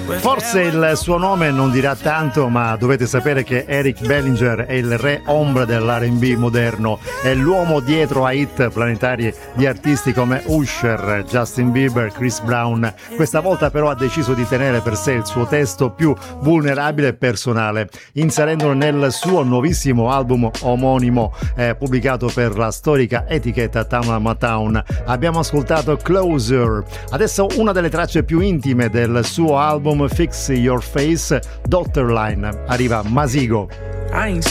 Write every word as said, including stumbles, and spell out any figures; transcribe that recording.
Forse il suo nome non dirà tanto, ma dovete sapere che Eric Bellinger è il re ombra dell'R and B moderno, è l'uomo dietro a hit planetari di artisti come Usher, Justin Bieber, Chris Brown. Questa volta però ha deciso di tenere per sé il suo testo più vulnerabile e personale, inserendolo nel suo nuovissimo album omonimo eh, pubblicato per la storica etichetta Tamla Motown. Abbiamo ascoltato Closer. Adesso una delle tracce più intime del suo album Fix Your Face, Doctor Line. Arriva Masigo.